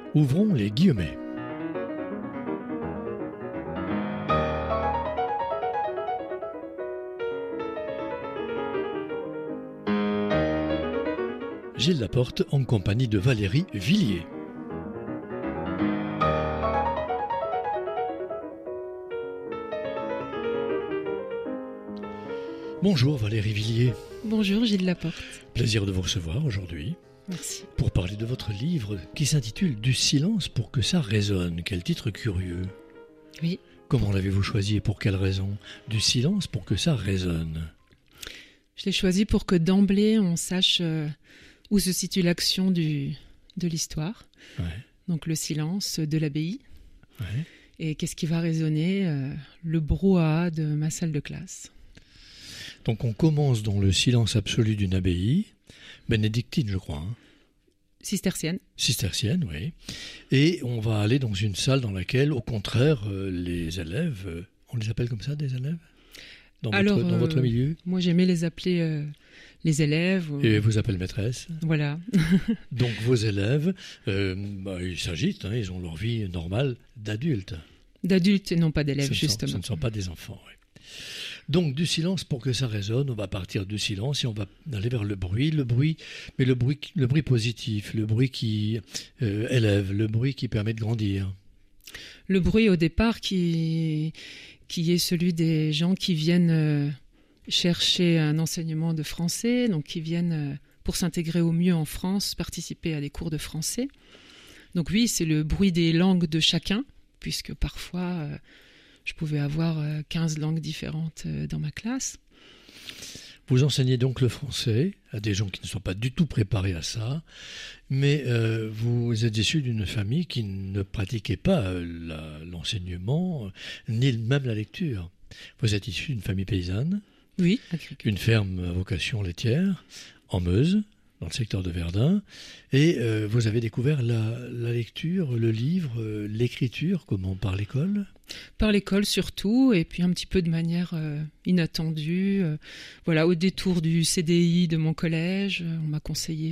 Ouvrons les guillemets. Gilles Laporte en compagnie de Valérie Villiers. Bonjour Valérie Villiers. Bonjour Gilles Laporte. Plaisir de vous recevoir aujourd'hui. Merci. Pour parler de votre livre qui s'intitule « Du silence pour que ça résonne ». Quel titre curieux. Oui. Comment l'avez-vous choisi et pour quelle raison ? Du silence pour que ça résonne. Je l'ai choisi pour que d'emblée on sache où se situe l'action de l'histoire. Ouais. Donc le silence de l'abbaye. Ouais. Et qu'est-ce qui va résonner le brouhaha de ma salle de classe. Donc on commence dans le silence absolu d'une abbaye, bénédictine je crois. Cistercienne. Cistercienne, oui. Et on va aller dans une salle dans laquelle, au contraire, les élèves, on les appelle comme ça des élèves dans votre milieu? Moi j'aimais les appeler les élèves. Et vous appelez maîtresse. Voilà. Donc vos élèves, ils s'agitent, ils ont leur vie normale d'adultes. D'adultes et non pas d'élèves, justement. Ce ne sont pas des enfants, oui. Donc du silence pour que ça résonne, on va partir du silence et on va aller vers le bruit, mais le bruit positif, le bruit qui élève, le bruit qui permet de grandir. Le bruit au départ qui est celui des gens qui viennent chercher un enseignement de français, donc qui viennent pour s'intégrer au mieux en France, participer à des cours de français. Donc oui, c'est le bruit des langues de chacun, puisque parfois je pouvais avoir 15 langues différentes dans ma classe. Vous enseignez donc le français à des gens qui ne sont pas du tout préparés à ça, mais vous êtes issu d'une famille qui ne pratiquait pas l'enseignement, ni même la lecture. Vous êtes issu d'une famille paysanne, oui, agriculture. Une ferme à vocation laitière, en Meuse, dans le secteur de Verdun, et vous avez découvert la lecture, le livre, l'écriture, comment, par l'école ? Par l'école surtout, et puis un petit peu de manière inattendue. Au détour du CDI de mon collège, on m'a conseillé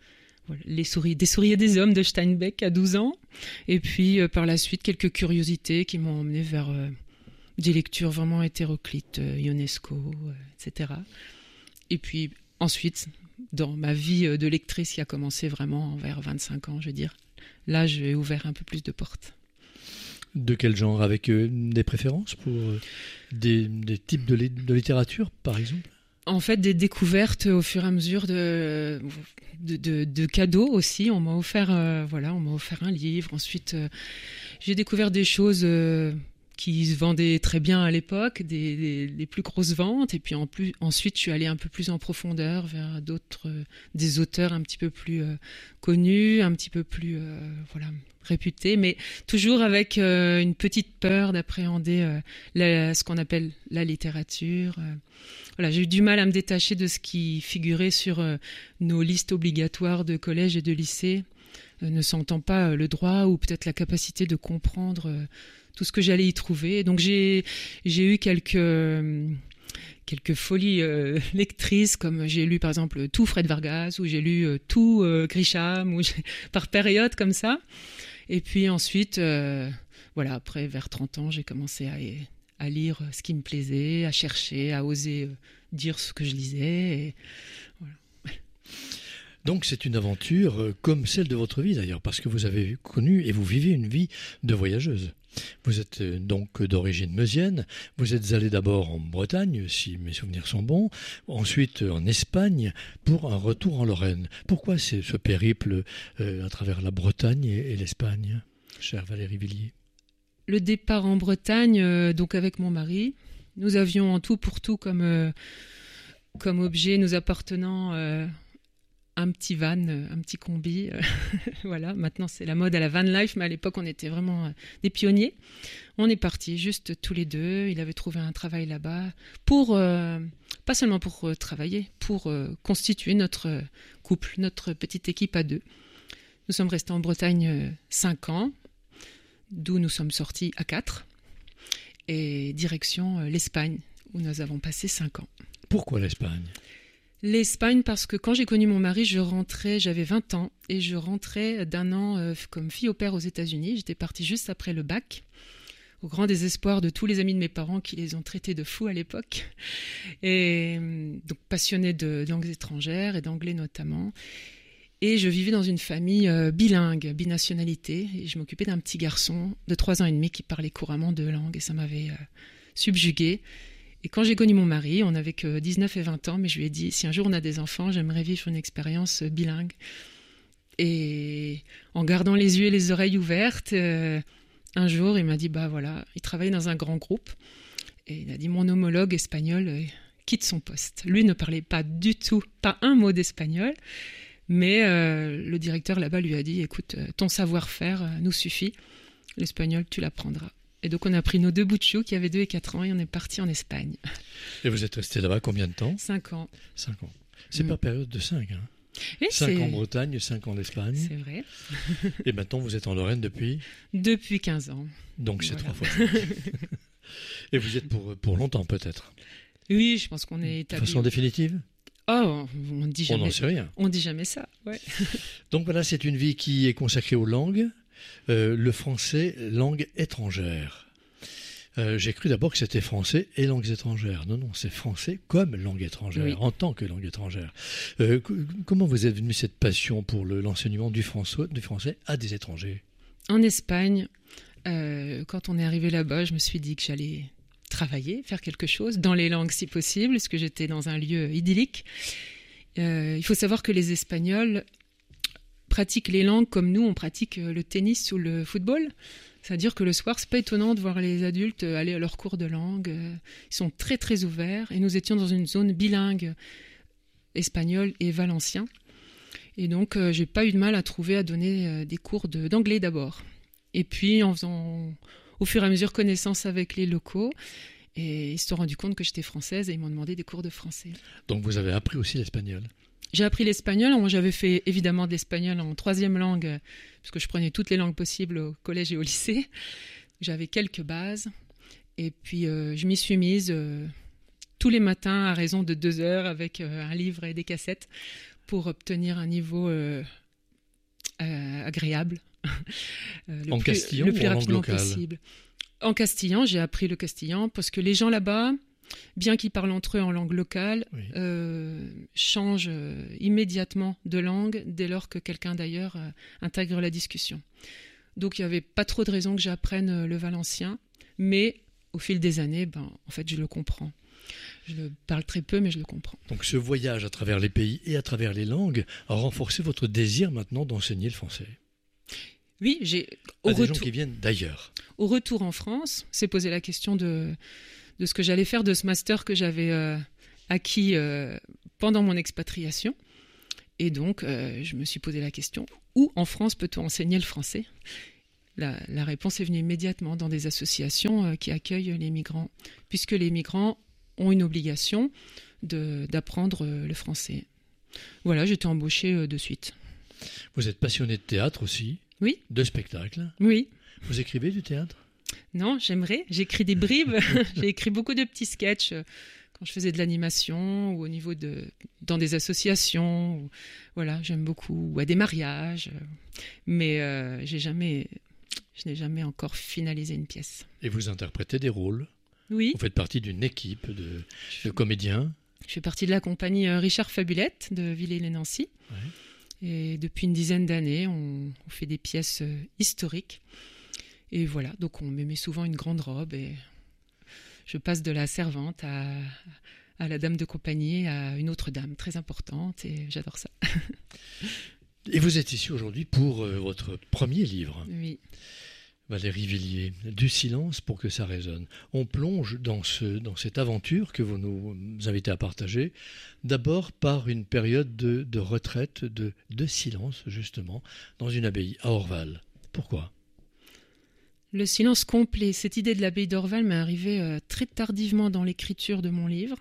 des souris et des hommes de Steinbeck à 12 ans. Et puis par la suite, quelques curiosités qui m'ont emmené vers des lectures vraiment hétéroclites, Ionesco, etc. Et puis ensuite, dans ma vie de lectrice qui a commencé vraiment vers 25 ans, je veux dire, là j'ai ouvert un peu plus de portes. De quel genre? Avec des préférences pour des types de littérature, par exemple? En fait, des découvertes au fur et à mesure de cadeaux aussi. On m'a offert, on m'a offert un livre. Ensuite, j'ai découvert des choses qui se vendaient très bien à l'époque, les plus grosses ventes. Et puis ensuite, je suis allée un peu plus en profondeur vers des auteurs un petit peu plus connus, un petit peu plus réputés, mais toujours avec une petite peur d'appréhender ce qu'on appelle la littérature. J'ai eu du mal à me détacher de ce qui figurait sur nos listes obligatoires de collège et de lycée, ne sentant pas le droit ou peut-être la capacité de comprendre tout ce que j'allais y trouver. Donc j'ai eu quelques folies lectrices, comme j'ai lu par exemple tout Fred Vargas, ou j'ai lu tout Grisham, par période comme ça. Et puis ensuite, après vers 30 ans, j'ai commencé à lire ce qui me plaisait, à chercher, à oser dire ce que je lisais. Et voilà. Donc c'est une aventure comme celle de votre vie d'ailleurs, parce que vous avez connu et vous vivez une vie de voyageuse. Vous êtes donc d'origine meusienne, vous êtes allé d'abord en Bretagne, si mes souvenirs sont bons, ensuite en Espagne, pour un retour en Lorraine. Pourquoi c'est ce périple à travers la Bretagne et l'Espagne, chère Valérie Villiers? Le départ en Bretagne, donc avec mon mari, nous avions en tout pour tout comme objet nous appartenant un petit van, un petit combi. Voilà, maintenant c'est la mode à la van life, mais à l'époque on était vraiment des pionniers. On est partis juste tous les deux. Il avait trouvé un travail là-bas pas seulement pour travailler, pour constituer notre couple, notre petite équipe à deux. Nous sommes restés en Bretagne 5 ans, d'où nous sommes sortis à 4, et direction l'Espagne, où nous avons passé 5 ans. Pourquoi l'Espagne ? L'Espagne, parce que quand j'ai connu mon mari, j'avais 20 ans, et je rentrais d'un an comme fille au père aux États-Unis. J'étais partie juste après le bac, au grand désespoir de tous les amis de mes parents qui les ont traités de fous à l'époque. Et donc passionnée de langues étrangères et d'anglais notamment. Et je vivais dans une famille bilingue, binationalité, et je m'occupais d'un petit garçon de 3 ans et demi qui parlait couramment 2 langues, et ça m'avait subjuguée. Et quand j'ai connu mon mari, on n'avait que 19 et 20 ans, mais je lui ai dit, si un jour on a des enfants, j'aimerais vivre une expérience bilingue. Et en gardant les yeux et les oreilles ouvertes, un jour, il m'a dit, bah voilà, il travaillait dans un grand groupe. Et il a dit, mon homologue espagnol quitte son poste. Lui ne parlait pas du tout, pas un mot d'espagnol. Mais le directeur là-bas lui a dit, écoute, ton savoir-faire nous suffit. L'espagnol, tu l'apprendras. Et donc, on a pris nos 2 bouts de chou qui avaient 2 et 4 ans et on est parti en Espagne. Et vous êtes resté là-bas combien de temps? 5 ans. 5 ans. C'est par période de 5, hein? Oui, 5 en Bretagne, 5 en Espagne. C'est vrai. Et maintenant, vous êtes en Lorraine depuis? Depuis 15 ans. Donc, c'est Voilà. 3 fois. Et vous y êtes pour longtemps, peut-être? Oui, je pense qu'on est établi. De façon définitive? Oh, on dit jamais. On n'en sait rien. On dit jamais ça, ouais. Donc voilà, c'est une vie qui est consacrée aux langues. Le français, langue étrangère. J'ai cru d'abord que c'était français et langues étrangères. Non, c'est français comme langue étrangère, Oui. en tant que langue étrangère. Comment vous est venue cette passion pour l'enseignement du français à des étrangers? En Espagne, quand on est arrivé là-bas, je me suis dit que j'allais travailler, faire quelque chose, dans les langues si possible, parce que j'étais dans un lieu idyllique. Il faut savoir que les Espagnols pratiquent les langues comme nous, on pratique le tennis ou le football. C'est-à-dire que le soir, c'est pas étonnant de voir les adultes aller à leur cours de langue. Ils sont très très ouverts et nous étions dans une zone bilingue espagnol et valencien. Et donc, j'ai pas eu de mal à donner des cours d'anglais d'abord. Et puis, en faisant au fur et à mesure connaissance avec les locaux, et ils se sont rendus compte que j'étais française et ils m'ont demandé des cours de français. Donc vous avez appris aussi l'espagnol? J'ai appris l'espagnol. Moi, j'avais fait évidemment de l'espagnol en 3e langue, parce que je prenais toutes les langues possibles au collège et au lycée. J'avais quelques bases. Et puis, je m'y suis mise tous les matins à raison de 2 heures avec un livre et des cassettes pour obtenir un niveau agréable. En castillan le plus ou en langue rapidement locale? possible. En castillan, j'ai appris le castillan parce que les gens là-bas, bien qu'ils parlent entre eux en langue locale, Oui. changent immédiatement de langue dès lors que quelqu'un d'ailleurs intègre la discussion. Donc il n'y avait pas trop de raisons que j'apprenne le valencien, mais au fil des années, en fait, je le comprends. Je le parle très peu, mais je le comprends. Donc ce voyage à travers les pays et à travers les langues a renforcé votre désir maintenant d'enseigner le français Oui, j'ai à des gens qui viennent d'ailleurs. Au retour en France, s'est posé la question de ce que j'allais faire de ce master que j'avais acquis pendant mon expatriation. Et donc, je me suis posé la question, où en France peut-on enseigner le français ? La réponse est venue immédiatement dans des associations qui accueillent les migrants, puisque les migrants ont une obligation d'apprendre le français. Voilà, j'étais embauchée de suite. Vous êtes passionné de théâtre aussi? Oui. De spectacle? Oui. Vous écrivez du théâtre? Non, j'aimerais. J'écris des bribes. J'ai écrit beaucoup de petits sketchs quand je faisais de l'animation ou au niveau dans des associations. Voilà, j'aime beaucoup. Ou à des mariages. Mais je n'ai jamais encore finalisé une pièce. Et vous interprétez des rôles? Oui. Vous faites partie d'une équipe de comédiens? Je fais partie de la compagnie Richard Fabulette de Villers-lès-Nancy. Ouais. Et depuis une dizaine d'années, on fait des pièces historiques. Et voilà, donc on me met souvent une grande robe et je passe de la servante à la dame de compagnie, à une autre dame très importante et j'adore ça. Et vous êtes ici aujourd'hui pour votre premier livre. Oui. Valérie Villiers, du silence pour que ça résonne. On plonge dans cette aventure que vous nous invitez à partager, d'abord par une période de retraite, de silence justement, dans une abbaye à Orval. Pourquoi ? Le silence complet. Cette idée de l'abbaye d'Orval m'est arrivée très tardivement dans l'écriture de mon livre.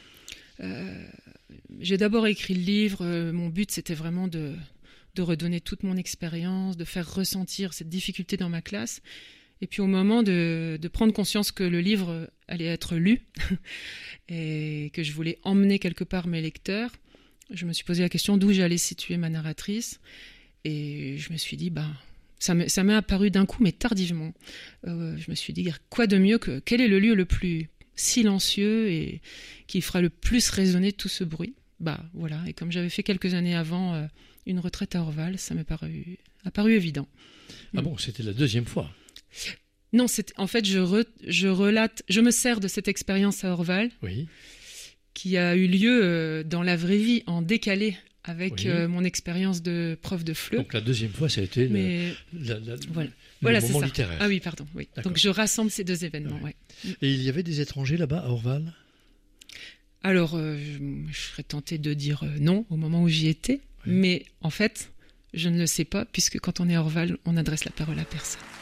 J'ai d'abord écrit le livre, mon but c'était vraiment de redonner toute mon expérience, de faire ressentir cette difficulté dans ma classe. Et puis au moment de prendre conscience que le livre allait être lu et que je voulais emmener quelque part mes lecteurs, je me suis posé la question d'où j'allais situer ma narratrice. Et je me suis dit, ça m'est apparu d'un coup, mais tardivement. Je me suis dit, quoi de mieux que quel est le lieu le plus silencieux et qui fera le plus résonner tout ce bruit. Voilà. Et comme j'avais fait quelques années avant une retraite à Orval, ça m'est apparu évident. Ah bon, c'était la deuxième fois? Non, en fait, je me sers de cette expérience à Orval, oui, qui a eu lieu dans la vraie vie, en décalé avec mon expérience de prof de FLE. Donc la deuxième fois, ça a été voilà, le moment littéraire. Ah oui, pardon. Oui. Donc je rassemble ces deux événements. Ouais. Et il y avait des étrangers là-bas à Orval? Alors, je serais tentée de dire non au moment où j'y étais, mais en fait, je ne le sais pas, puisque quand on est à Orval, on adresse la parole à personne.